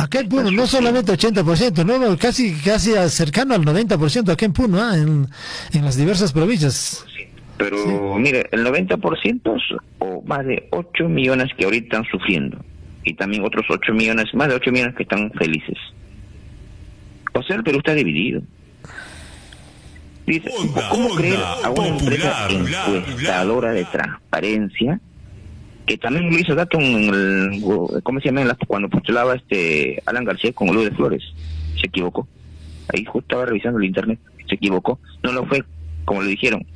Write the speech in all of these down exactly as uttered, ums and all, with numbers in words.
Acá en Puno, no solamente ochenta por ciento, no, no, casi casi cercano al noventa por ciento acá en Puno, ¿ah? en, en las diversas provincias. Pero Sí. mire, el noventa por ciento o más de ocho millones que ahorita están sufriendo. Y también otros ocho millones, más de ocho millones que están felices. O sea, el Perú está dividido. Dice, Onda, ¿cómo onda, creer a una popular, empresa bla, encuestadora de transparencia, que también lo hizo dato en el, ¿cómo se llama? En la- cuando postulaba este Alan García con Luz de Flores, se equivocó. Ahí justo estaba revisando el internet, se equivocó, no lo fue como le dijeron.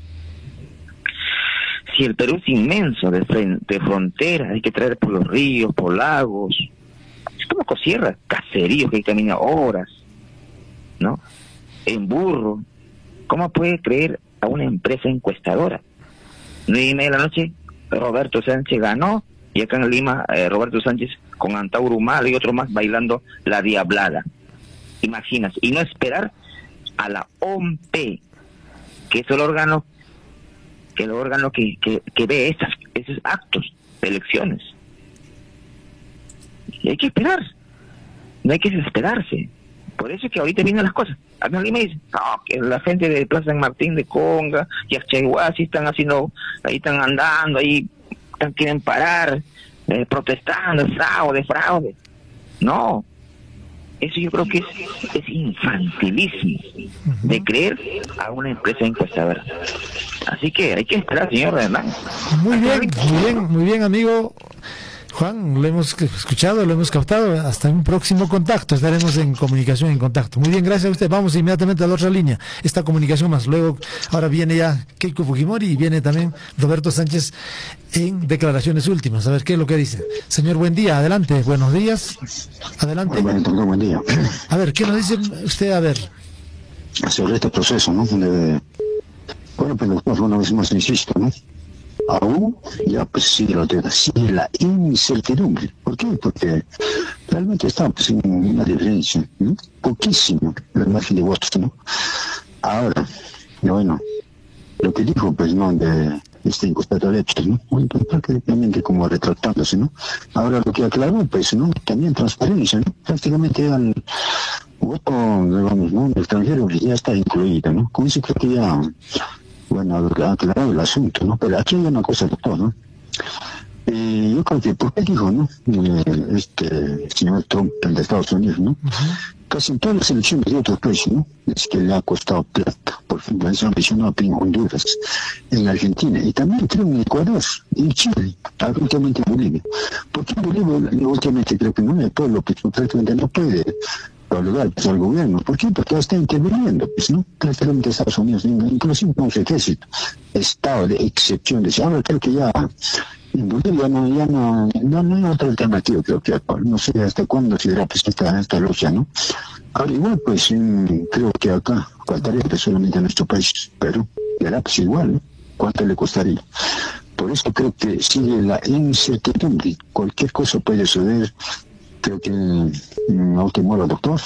Si el Perú es inmenso, de, fren- de frontera, hay que traer por los ríos, por lagos, es como Cosierra, caseríos que hay que caminar horas, ¿no? En burro. ¿Cómo puede creer a una empresa encuestadora? Nueve y media de la noche, Roberto Sánchez ganó, y acá en Lima, eh, Roberto Sánchez con Antauro Malo y otro más bailando la diablada. Imaginas, y no esperar a la O M P, que es el órgano, que el órgano que, que, que ve estas, esos actos de elecciones. Y hay que esperar, no hay que desesperarse. Por eso es que ahorita vienen las cosas. Acá en Lima dicen, no, que la gente de Plaza San Martín, de Conga, y Achaiguasi están haciendo, ahí están andando, ahí están, quieren parar, eh, protestando, fraude, fraude. No, eso yo creo que es, es infantilismo de creer a una empresa encuestadora. Así que hay que esperar, señor Hernán. Muy bien, muy bien, muy bien, amigo Juan, lo hemos escuchado, lo hemos captado. Hasta un próximo contacto, estaremos en comunicación, en contacto. Muy bien, gracias a usted. Vamos inmediatamente a la otra línea, esta comunicación más. Luego, ahora viene ya Keiko Fujimori y viene también Roberto Sánchez en declaraciones últimas. A ver qué es lo que dice. Señor, buen día, adelante, buenos días. Adelante. Bueno, doctor, buen día. A ver, ¿qué nos dice usted? A ver. Sobre este proceso, ¿no? De, bueno, pues doctor, una vez más insisto, ¿no? Aún ya pues sigue la, sigue la incertidumbre. ¿Por qué? Porque realmente está pues en una diferencia, ¿no? Poquísimo el margen de votos, ¿no? Ahora, y bueno, lo que dijo pues no de este encuestador de hechos, ¿no? Bueno, pues, prácticamente como retractándose, ¿no? Ahora lo que aclaró pues, ¿no? También transparencia, ¿no? Prácticamente al voto, digamos, ¿no? extranjero ya está incluido, ¿no? Con eso creo que ya, bueno, ha aclarado el asunto, ¿no? Pero aquí hay una cosa, doctor, ¿no? Eh, yo creo que, ¿por qué dijo, no? Eh, este señor Trump, el de Estados Unidos, ¿no? Uh-huh. Casi en todas las elecciones de otros países, ¿no? Es que le ha costado plata. Por ejemplo, se ha mencionado en Honduras, en Argentina, y también creo en Ecuador, en Chile, últimamente en Bolivia. Porque en Bolivia, últimamente creo que no, el pueblo que prácticamente no puede obligar pues, al gobierno. ¿Por qué? Porque está interviniendo, pues, ¿no? Prácticamente Estados Unidos, inclusive con su ejército, estado de excepción. De ahora creo que ya en Bolivia no, ya no, no, no hay otra alternativa, creo que no sé hasta cuándo se irá pues, esta, esta lucha, ¿no? Ahora igual, pues, en, creo que acá faltaría pues, solamente a nuestro país, pero será pues igual, ¿no? ¿Cuánto le costaría? Por eso creo que sigue la incertidumbre, cualquier cosa puede suceder. Creo que a última hora, doctor.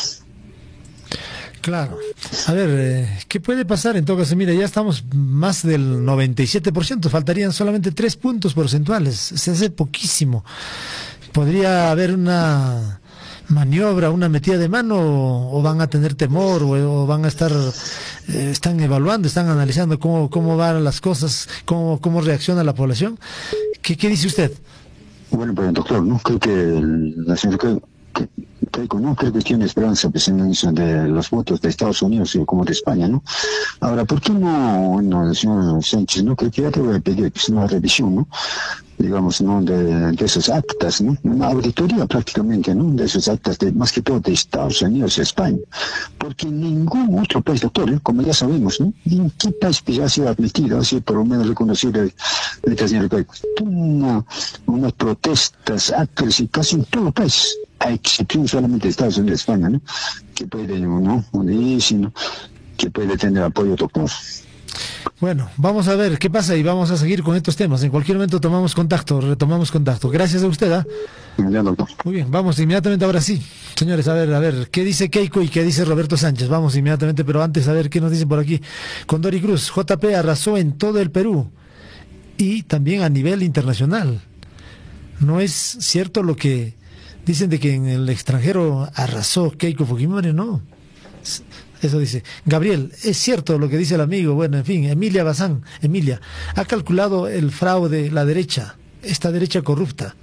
Claro. A ver, eh, ¿qué puede pasar? En todo caso, mira, ya estamos más del noventa y siete por ciento, faltarían solamente tres puntos porcentuales, se hace poquísimo. ¿Podría haber una maniobra, una metida de mano, o, o van a tener temor, o, o van a estar, eh, están evaluando, están analizando cómo, cómo van las cosas, cómo, cómo reacciona la población? ¿Qué, qué dice usted? Bueno, pues doctor, no creo que la señora que, que, que no creo que tiene esperanza pues, en eso de los votos de Estados Unidos y como de España, ¿no? Ahora, ¿por qué no, bueno, el señor Sánchez, no creo que ya te voy a pedir pues, una revisión, ¿no? Digamos, ¿no? De, de esas actas, ¿no? Una auditoría prácticamente, ¿no? De esas actas, de, más que todo de Estados Unidos y España. Porque ningún otro país, doctor, ¿eh? Como ya sabemos, ¿no? ¿En qué país pues, ya ha sido admitido, ha sido por lo menos reconocido esta señora que una, unas protestas, actos y casi en todo el país, a excepción solamente de Estados Unidos y España, ¿no? Que puede, ¿no? ¿no? Que puede tener apoyo, doctor. Bueno, vamos a ver qué pasa y vamos a seguir con estos temas. En cualquier momento tomamos contacto, retomamos contacto. Gracias a usted, ¿eh? Muy bien, vamos inmediatamente ahora sí. Señores, a ver, a ver, ¿qué dice Keiko y qué dice Roberto Sánchez? Vamos inmediatamente, pero antes a ver qué nos dicen por aquí. Condori Cruz, J P arrasó en todo el Perú y también a nivel internacional. ¿No es cierto lo que Dicen de que en el extranjero arrasó Keiko Fujimori, ¿no? Eso dice. Gabriel, es cierto lo que dice el amigo. Bueno, en fin, Emilia Bazán, Emilia, ha calculado el fraude, la derecha, esta derecha corrupta.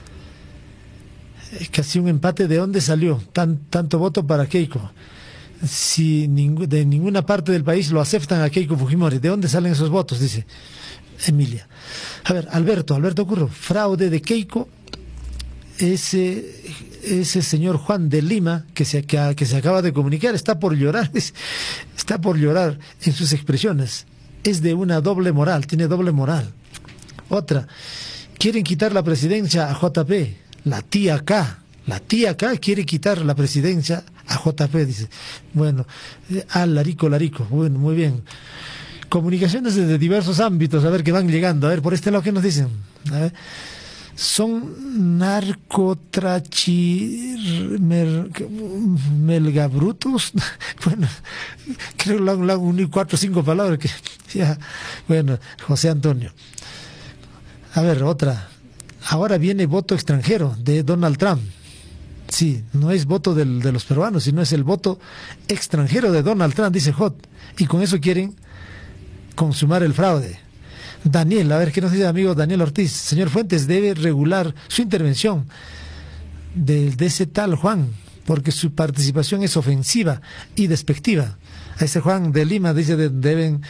Es casi un empate. ¿De dónde salió tan, tanto voto para Keiko? Si ningú, de ninguna parte del país lo aceptan a Keiko Fujimori, ¿de dónde salen esos votos? Dice Emilia. A ver, Alberto, Alberto Curro, fraude de Keiko, ese, ese señor Juan de Lima, que se, que, que se acaba de comunicar, está por llorar, es, está por llorar en sus expresiones. Es de una doble moral, tiene doble moral. Otra, quieren quitar la presidencia a J P, la tía K. La tía K quiere quitar la presidencia a J P, dice. Bueno, a Larico, Larico, bueno, muy bien. Comunicaciones desde diversos ámbitos, a ver, que van llegando. A ver, por este lado, ¿qué nos dicen? A ver. Son narcotrachimelgabrutos. Bueno, creo que lo han unido cuatro o cinco palabras. Que, ya. Bueno, José Antonio. A ver, otra. Ahora viene voto extranjero de Donald Trump. Sí, no es voto del, de los peruanos, sino es el voto extranjero de Donald Trump, dice Hot. Y con eso quieren consumar el fraude. Daniel, a ver qué nos dice el amigo Daniel Ortiz. Señor Fuentes, debe regular su intervención de, de ese tal Juan, porque su participación es ofensiva y despectiva. A ese Juan de Lima dice de, deben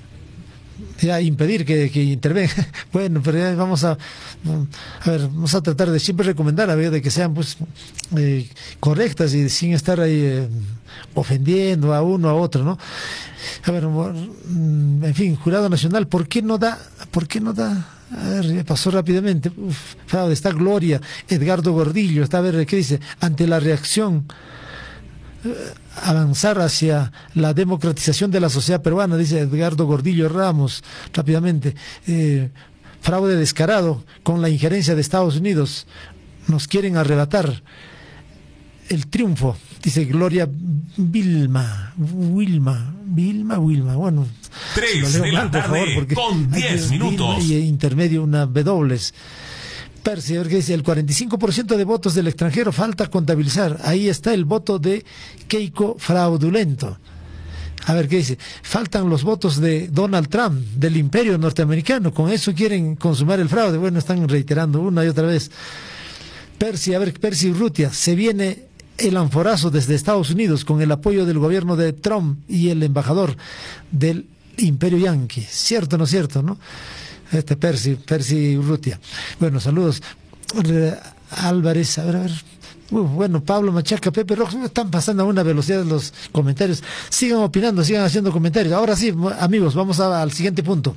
ya impedir que, que intervenga. Bueno, pero ya vamos a a ver, vamos a tratar de siempre recomendar a ver de que sean pues eh, correctas y sin estar ahí eh, ofendiendo a uno a otro, ¿no? A ver, en fin, Jurado Nacional, ¿por qué no da? ¿Por qué no da? A ver, ya pasó rápidamente. Uf, está Gloria, Edgardo Gordillo, está a ver qué dice. Ante la reacción, eh, avanzar hacia la democratización de la sociedad peruana, dice Edgardo Gordillo Ramos, rápidamente. Eh, fraude descarado con la injerencia de Estados Unidos. Nos quieren arrebatar el triunfo, dice Gloria Vilma, Wilma, Vilma, Wilma, bueno, tres de la tarde con diez minutos. Y intermedio una W. Percy, a ver qué dice, el cuarenta y cinco por ciento de votos del extranjero falta contabilizar. Ahí está el voto de Keiko fraudulento. A ver qué dice, faltan los votos de Donald Trump, del imperio norteamericano, con eso quieren consumar el fraude. Bueno, están reiterando una y otra vez. Percy, a ver, Percy Urrutia, se viene el anforazo desde Estados Unidos con el apoyo del gobierno de Trump y el embajador del imperio yanqui. ¿Cierto o no cierto, no? Este Percy, Percy Urrutia. Bueno, saludos. Álvarez, a ver, a ver. Uh, bueno, Pablo Machaca, Pepe Rojas, están pasando a una velocidad los comentarios. Sigan opinando, sigan haciendo comentarios. Ahora sí, amigos, vamos a, al siguiente punto.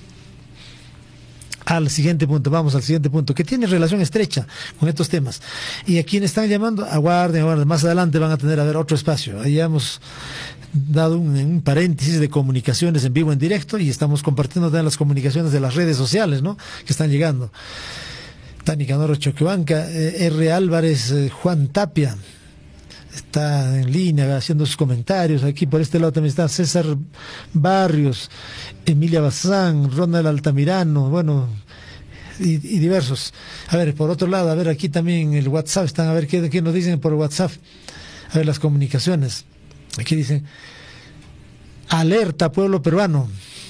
Al siguiente punto, vamos al siguiente punto, que tiene relación estrecha con estos temas. Y a quienes están llamando, aguarden, aguarden, más adelante van a tener a ver otro espacio. Ahí hemos dado un, un paréntesis de comunicaciones en vivo, en directo, y estamos compartiendo también las comunicaciones de las redes sociales, ¿no?, que están llegando. Tani Canoro Choquebanca, eh, R. Álvarez, eh, Juan Tapia, está en línea haciendo sus comentarios. Aquí por este lado también está César Barrios, Emilia Bazán, Ronald Altamirano, bueno, y, y diversos. A ver, por otro lado, a ver, aquí también el WhatsApp, están a ver qué, qué nos dicen por WhatsApp. A ver, las comunicaciones. Aquí dicen, alerta pueblo peruano.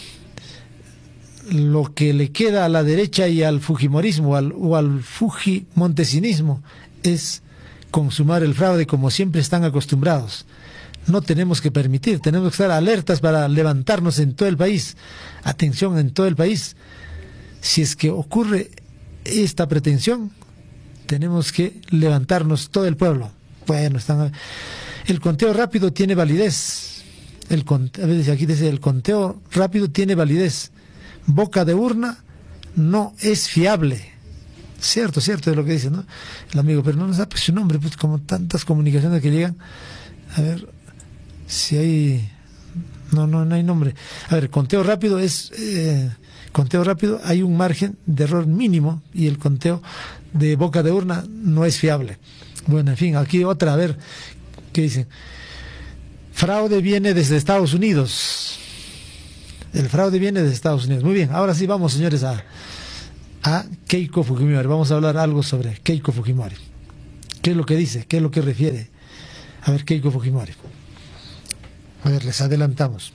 Lo que le queda a la derecha y al fujimorismo al, o al fujimontesinismo es consumar el fraude como siempre están acostumbrados. No tenemos que permitir, tenemos que estar alertas para levantarnos en todo el país. Atención en todo el país. Si es que ocurre esta pretensión, tenemos que levantarnos todo el pueblo. Bueno, están... el conteo rápido tiene validez. El conteo, aquí dice, el conteo rápido tiene validez. Boca de urna no es fiable. Cierto, cierto es lo que dice, ¿no?, el amigo, pero no nos da pues su nombre, pues como tantas comunicaciones que llegan. A ver si hay... No, no, no hay nombre. A ver, conteo rápido es... Eh, conteo rápido hay un margen de error mínimo y el conteo de boca de urna no es fiable. Bueno, en fin, aquí otra, a ver, ¿qué dicen? Fraude viene desde Estados Unidos. El fraude viene de Estados Unidos. Muy bien, ahora sí vamos, señores, a, a Keiko Fujimori. Vamos a hablar algo sobre Keiko Fujimori. ¿Qué es lo que dice? ¿Qué es lo que refiere? A ver, Keiko Fujimori. A ver, les adelantamos.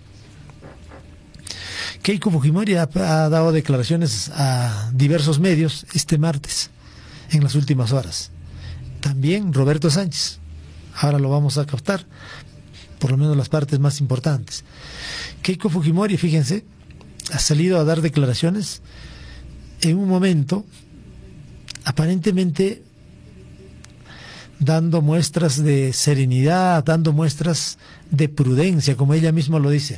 Keiko Fujimori ha, ha dado declaraciones a diversos medios este martes, en las últimas horas. También Roberto Sánchez. Ahora lo vamos a captar, por lo menos las partes más importantes. Keiko Fujimori, fíjense, ha salido a dar declaraciones en un momento aparentemente dando muestras de serenidad, dando muestras de prudencia, como ella misma lo dice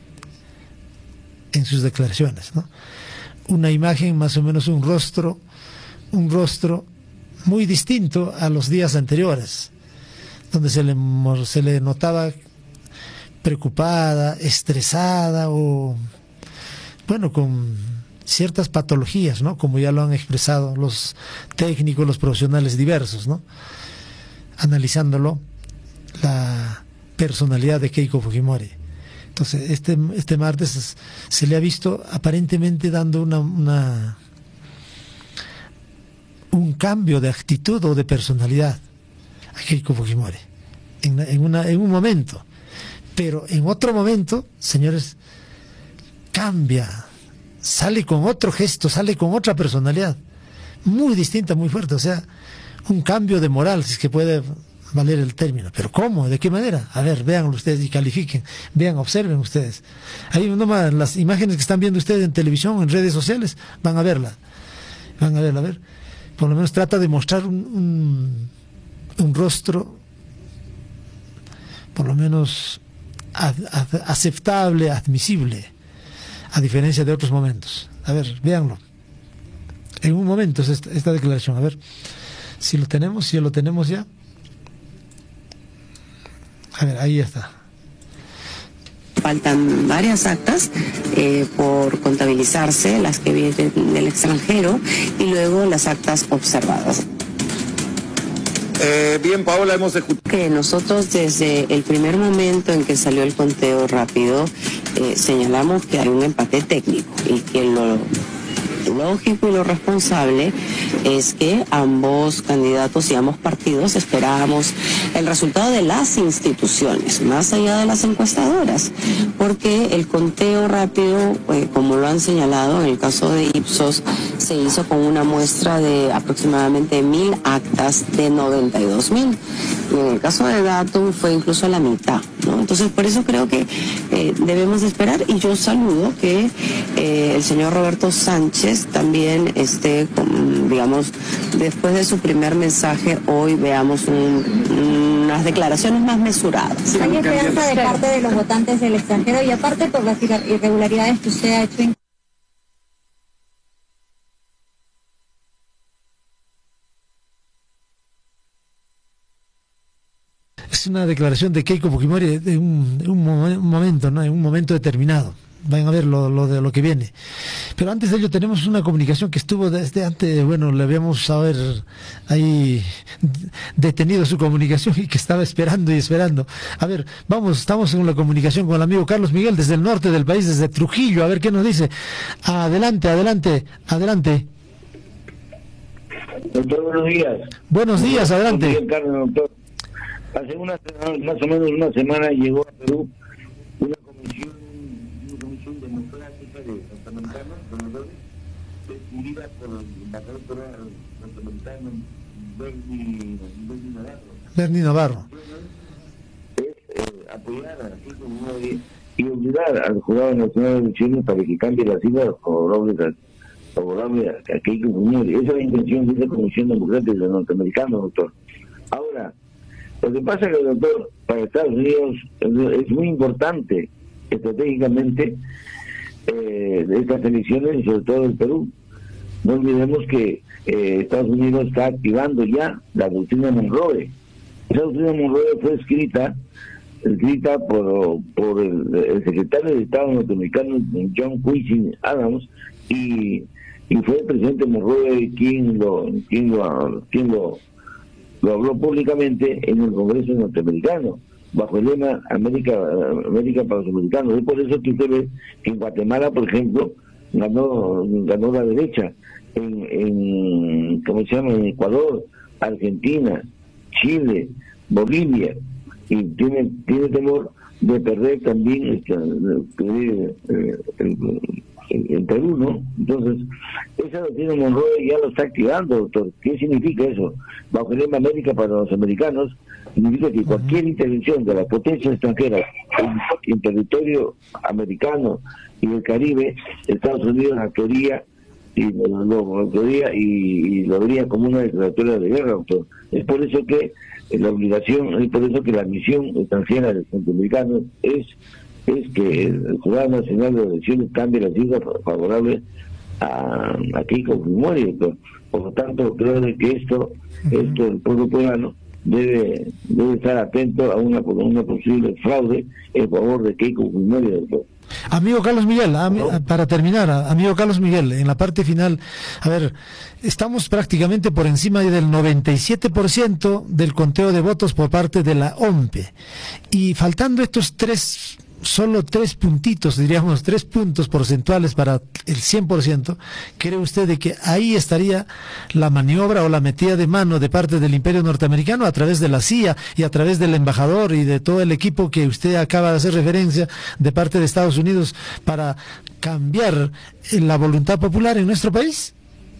en sus declaraciones, ¿no? Una imagen, más o menos un rostro, un rostro muy distinto a los días anteriores, donde se le, se le notaba preocupada, estresada o, bueno, con ciertas patologías, ¿no? Como ya lo han expresado los técnicos, los profesionales diversos, ¿no? Analizándolo, la personalidad de Keiko Fujimori. Entonces, este, este martes se le ha visto aparentemente dando una, una un cambio de actitud o de personalidad a Keiko Fujimori en, en, una, en un momento, pero en otro momento, señores, cambia, sale con otro gesto, sale con otra personalidad muy distinta, muy fuerte, o sea, un cambio de moral, si es que puede valer el término. ¿Pero cómo? ¿De qué manera? A ver, véanlo ustedes y califiquen, vean, observen ustedes. Ahí nomás las imágenes que están viendo ustedes en televisión, en redes sociales, van a verla, van a verla, a ver. Por lo menos trata de mostrar un, un, un rostro, por lo menos ad, ad, aceptable, admisible, a diferencia de otros momentos. A ver, véanlo. En un momento es esta, esta declaración, a ver si lo tenemos, si lo tenemos ya. A ver, ahí está. Faltan varias actas eh, por contabilizarse, las que vienen del extranjero, y luego las actas observadas. Eh, bien, Paola, hemos escuchado que nosotros desde el primer momento en que salió el conteo rápido eh, señalamos que hay un empate técnico y que lo lógico y lo responsable es que ambos candidatos y ambos partidos esperábamos el resultado de las instituciones, más allá de las encuestadoras, porque el conteo rápido, eh, como lo han señalado en el caso de Ipsos, se hizo con una muestra de aproximadamente mil actas de noventa y dos mil, y en el caso de Datum fue incluso la mitad, ¿no? Entonces por eso creo que eh, debemos esperar, y yo saludo que eh, el señor Roberto Sánchez también esté, con, digamos, después de su primer mensaje, hoy veamos un, unas declaraciones más mesuradas. Hay esperanza de parte de los votantes del extranjero, y aparte por las irregularidades que usted ha hecho en... Es una declaración de Keiko Fujimori de un, de un, un momento, ¿no? En un momento determinado. Vayan a ver lo, lo de lo que viene. Pero antes de ello tenemos una comunicación que estuvo desde antes, bueno, le habíamos a ver ahí detenido su comunicación y que estaba esperando y esperando. A ver, vamos, estamos en la comunicación con el amigo Carlos Miguel desde el norte del país, desde Trujillo, a ver qué nos dice. Adelante, adelante, adelante. Doctor, buenos días. Buenos días, adelante. Bien, Carlos, doctor. Hace una, más o menos una semana llegó a Perú una comisión, una comisión democrática de norteamericanos, senadores, presidida por el embajador norteamericano Bernie Navarro. Bernie Navarro. Es eh, apoyar a Keiko Fujimori y obligar al Jurado Nacional de Elecciones para que cambie las cifras favorables favorable a Keiko Fujimori. Esa es la intención de esa comisión democrática de norteamericanos, doctor. Ahora, lo que pasa es que, doctor, para Estados Unidos es muy importante estratégicamente eh, de estas elecciones y sobre todo el Perú. No olvidemos que eh, Estados Unidos está activando ya la doctrina Monroe. Esa doctrina Monroe fue escrita escrita por, por el, el secretario de Estado norteamericano John Quincy Adams, y, y fue el presidente Monroe quien lo quien lo, quien lo lo habló públicamente en el Congreso norteamericano, bajo el lema América, América para los americanos. Es por eso que usted ve que en Guatemala, por ejemplo, ganó ganó la derecha, en, en ¿cómo se llama?, en Ecuador, Argentina, Chile, Bolivia, y tiene tiene temor de perder también esta, eh, el, el, el Perú, ¿no? Entonces, esa doctrina Monroe ya lo está activando, doctor. ¿Qué significa eso? Bajo el lema América para los americanos, significa que cualquier intervención de la potencia extranjera en, en territorio americano y el Caribe, Estados Unidos actuaría y lo, lo actuaría y, y lo vería como una declaratoria de guerra, doctor. Es por eso que la obligación, es por eso que la misión extranjera de los centroamericanos es es que el Jurado Nacional de Elecciones cambie las cifras favorables a, a Keiko Fujimori. Por, por lo tanto, creo de que esto, uh-huh. esto el pueblo peruano debe debe estar atento a una, una posible fraude en favor de Keiko Fujimori, doctor. Amigo Carlos Miguel, am, para terminar, amigo Carlos Miguel, en la parte final, a ver, estamos prácticamente por encima del noventa y siete por ciento del conteo de votos por parte de la O M P E, y faltando estos tres, solo tres puntitos, diríamos tres puntos porcentuales para el cien por ciento, ¿cree usted de que ahí estaría la maniobra o la metida de mano de parte del Imperio Norteamericano a través de la C I A y a través del embajador y de todo el equipo que usted acaba de hacer referencia de parte de Estados Unidos para cambiar la voluntad popular en nuestro país?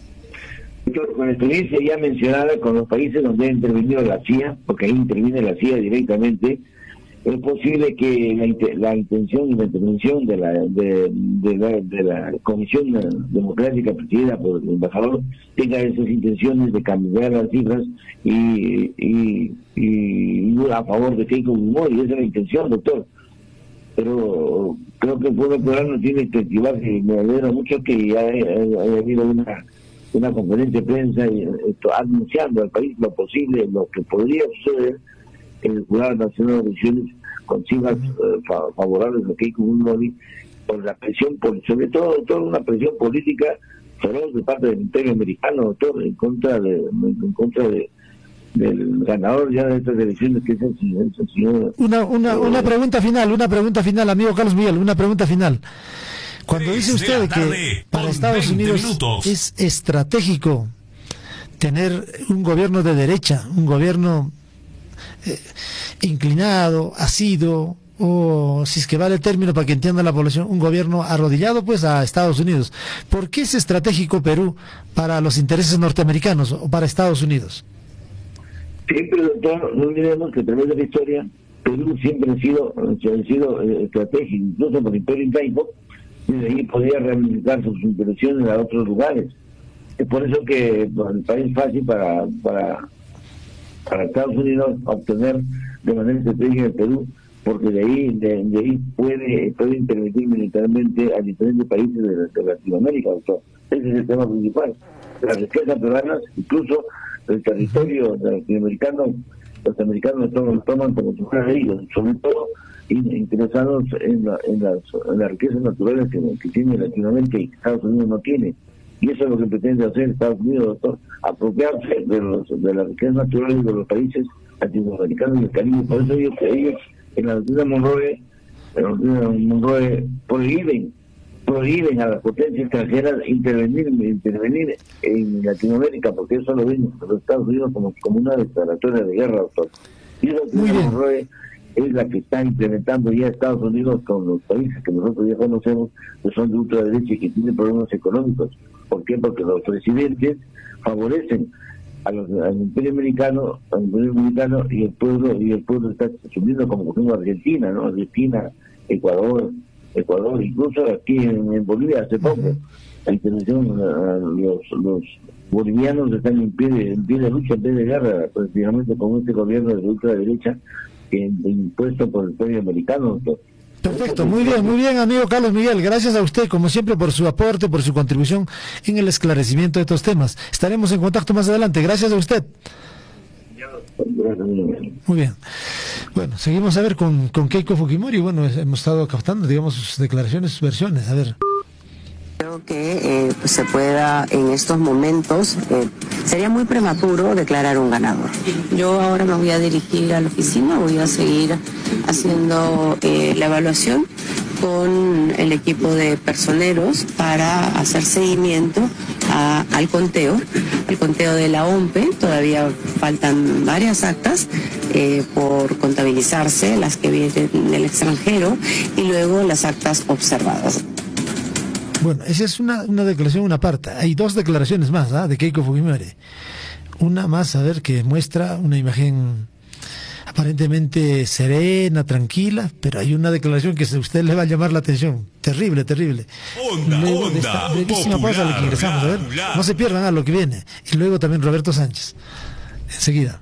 Con la experiencia ya mencionada con los países donde ha intervenido la C I A, porque ahí interviene la C I A directamente, es posible que la, la intención y la intervención de la de, de la de la Comisión Democrática presidida por el embajador tenga esas intenciones de cambiar las cifras y y, y, y a favor de Keiko Fujimori. Esa es la intención, doctor. Pero creo que el pueblo peruano tiene que activarse, y me alegra mucho que ya haya habido una una conferencia de prensa y, esto, anunciando al país lo posible, lo que podría suceder el Jurado Nacional de Elecciones con cifras uh, fa favorables a Keiko Fujimori por la presión, por, sobre todo, toda una presión política feroz de parte del Imperio Americano, doctor, en contra de en contra de del ganador ya de estas elecciones, que es el señor, el señor una una, uh, una pregunta final, una pregunta final, amigo Carlos Miguel, una pregunta final. Cuando dice usted que para Estados Unidos minutos. es estratégico tener un gobierno de derecha, un gobierno Eh, inclinado, asido, o si es que vale el término para que entienda la población, un gobierno arrodillado pues a Estados Unidos. ¿Por qué es estratégico Perú para los intereses norteamericanos o para Estados Unidos? Siempre, doctor, no olvidemos que a través de la historia Perú siempre ha sido, ha sido eh, estratégico, incluso por el Imperio Incaico, y de ahí podía ramificar sus inversiones a otros lugares. Es por eso que bueno, el país fácil para para para Estados Unidos obtener de manera estratégica el Perú, porque de ahí de, de ahí puede puede intervenir militarmente a diferentes países de, de Latinoamérica, doctor. Ese es el tema principal. Las riquezas peruanas, incluso el territorio latinoamericano, los americanos lo toman como si fuera de ellos, sobre todo interesados en, la, en, las, en las riquezas naturales que, que tiene Latinoamérica y que Estados Unidos no tiene. Y eso es lo que pretende hacer Estados Unidos, doctor, apropiarse de los de las riquezas naturales de los países latinoamericanos y del Caribe. Por eso ellos, ellos en la doctrina Monroe, en la doctrina Monroe prohíben, prohíben a las potencias extranjeras intervenir, intervenir en Latinoamérica, porque eso lo ven los Estados Unidos como, como una declaratoria de guerra, doctor. Y la doctrina Monroe es la que está implementando ya Estados Unidos con los países que nosotros ya conocemos, que son de ultraderecha y que tienen problemas económicos. ¿Por qué? Porque los presidentes favorecen a los, al Imperio Americano, al Imperio Americano y el pueblo y el pueblo está subiendo, como por ejemplo Argentina, ¿no? Argentina, Ecuador, Ecuador, incluso aquí en, en Bolivia hace poco, la intervención, los, los bolivianos están en pie de, en pie de lucha, en pie de guerra, precisamente con este gobierno de ultraderecha que impuesto por el Imperio Americano. Perfecto, muy bien, muy bien, amigo Carlos Miguel. Gracias a usted, como siempre, por su aporte, por su contribución en el esclarecimiento de estos temas. Estaremos en contacto más adelante. Gracias a usted. Muy bien. Bueno, seguimos a ver con, con Keiko Fujimori. Bueno, hemos estado captando, digamos, sus declaraciones, sus versiones. A ver. Creo que eh, se pueda en estos momentos, eh, sería muy prematuro declarar un ganador. Yo ahora me voy a dirigir a la oficina, voy a seguir haciendo eh, la evaluación con el equipo de personeros para hacer seguimiento a, al conteo, al conteo de la O M P E. Todavía faltan varias actas eh, por contabilizarse, las que vienen del extranjero, y luego las actas observadas. Bueno, esa es una, una declaración, una parte. Hay dos declaraciones más, ¿ah?, de Keiko Fujimori. Una más, a ver, que muestra una imagen aparentemente serena, tranquila, pero hay una declaración que a usted le va a llamar la atención. Terrible, terrible. Onda, luego onda, de esta brevísima popular, pausa a la que ingresamos, a ver, popular. no se pierdan a lo que viene. Y luego también Roberto Sánchez. Enseguida.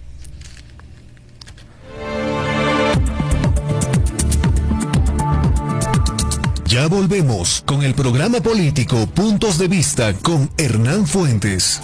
Ya volvemos con el programa político Puntos de Vista con Hernán Fuentes.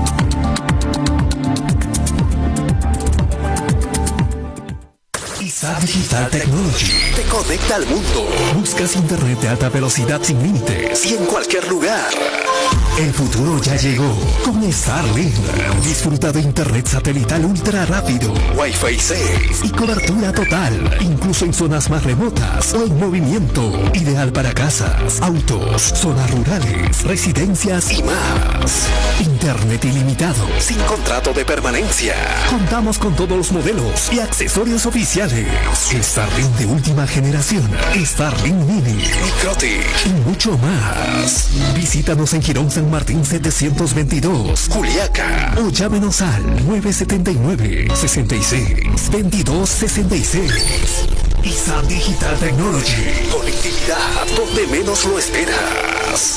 ISAT Digital Technology te conecta al mundo. Buscas internet de alta velocidad sin límites y en cualquier lugar. El futuro ya llegó con Starlink. Disfruta de internet satelital ultra rápido, Wi-Fi seis y cobertura total, incluso en zonas más remotas o en movimiento. Ideal para casas, autos, zonas rurales, residencias y más. Internet ilimitado, sin contrato de permanencia. Contamos con todos los modelos y accesorios oficiales. Starlink de última generación, Starlink Mini, Microtic y mucho más. Visítanos en Girón San Martín setecientos veintidós, Juliaca, o llámenos al nueve siete nueve, seis seis, veintidós sesenta y seis. ISAT Digital Technology, conectividad donde menos lo esperas.